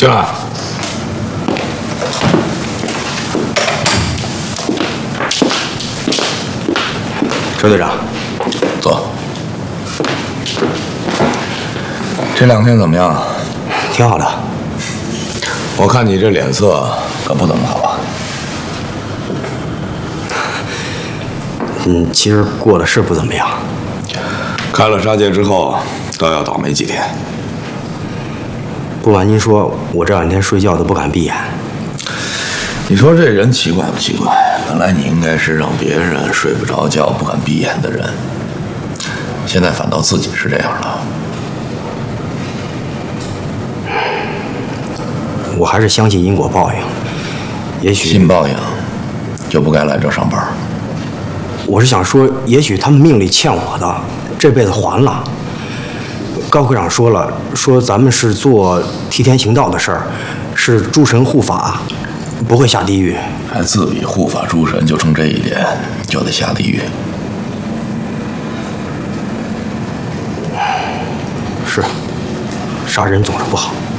进来。 周队长， 坐。这2天怎么样？ 挺好的。 我看你这脸色可不怎么好啊。 其实过得是不怎么样。 开了杀戒之后，都要倒霉几天。 不瞒您说，我这2天睡觉都不敢闭眼。 你说这人奇怪不奇怪？本来你应该是让别人睡不着觉、不敢闭眼的人，现在反倒自己是这样了。 我还是相信因果报应。也许信报应，就不该来这上班。 我是想说，也许他们命里欠我的，这辈子还了。高科长说了，说咱们是做替天行道的事儿，是诸神护法，不会下地狱。 还自比护法诸神，就冲这一点就得下地狱。 是，杀人总是不好。